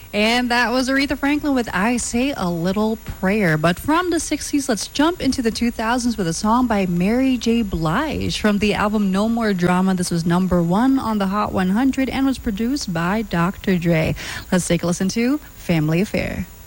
And that was Aretha Franklin with I Say a Little Prayer. But from the 60s, let's jump into the 2000s with a song by Mary J. Blige from the album No More Drama. This was #1 on the Hot 100 and was produced by Dr. Dre. Let's take a listen to Family Affair.